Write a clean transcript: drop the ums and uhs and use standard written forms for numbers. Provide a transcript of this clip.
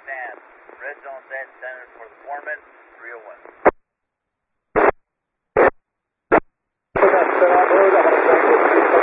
stand. Red zone set, center for the foreman, 301.